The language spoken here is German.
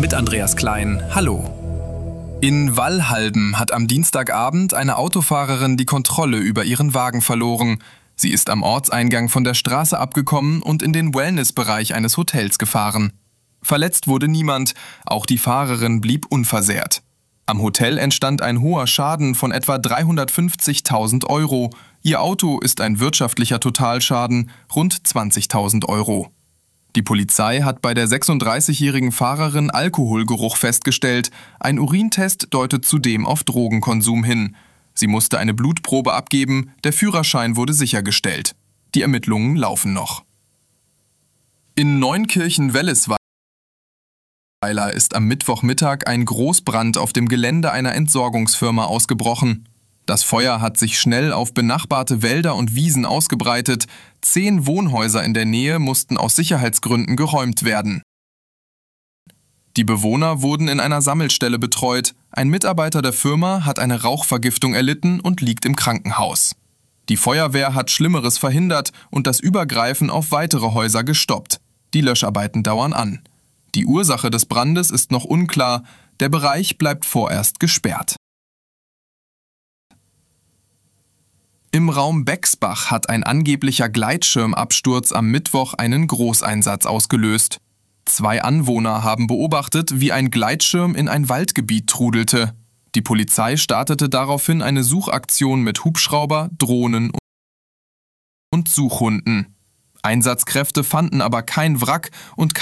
mit Andreas Klein. Hallo. In Wallhalben hat am Dienstagabend eine Autofahrerin die Kontrolle über ihren Wagen verloren. Sie ist am Ortseingang von der Straße abgekommen und in den Wellnessbereich eines Hotels gefahren. Verletzt wurde niemand, auch die Fahrerin blieb unversehrt. Am Hotel entstand ein hoher Schaden von etwa 350.000 Euro. Ihr Auto ist ein wirtschaftlicher Totalschaden, rund 20.000 Euro. Die Polizei hat bei der 36-jährigen Fahrerin Alkoholgeruch festgestellt. Ein Urintest deutet zudem auf Drogenkonsum hin. Sie musste eine Blutprobe abgeben, der Führerschein wurde sichergestellt. Die Ermittlungen laufen noch. In Neunkirchen-Wellesweiler ist am Mittwochmittag ein Großbrand auf dem Gelände einer Entsorgungsfirma ausgebrochen. Das Feuer hat sich schnell auf benachbarte Wälder und Wiesen ausgebreitet. 10 Wohnhäuser in der Nähe mussten aus Sicherheitsgründen geräumt werden. Die Bewohner wurden in einer Sammelstelle betreut. Ein Mitarbeiter der Firma hat eine Rauchvergiftung erlitten und liegt im Krankenhaus. Die Feuerwehr hat Schlimmeres verhindert und das Übergreifen auf weitere Häuser gestoppt. Die Löscharbeiten dauern an. Die Ursache des Brandes ist noch unklar. Der Bereich bleibt vorerst gesperrt. Im Raum Bexbach hat ein angeblicher Gleitschirmabsturz am Mittwoch einen Großeinsatz ausgelöst. 2 Anwohner haben beobachtet, wie ein Gleitschirm in ein Waldgebiet trudelte. Die Polizei startete daraufhin eine Suchaktion mit Hubschrauber, Drohnen und Suchhunden. Einsatzkräfte fanden aber kein Wrack und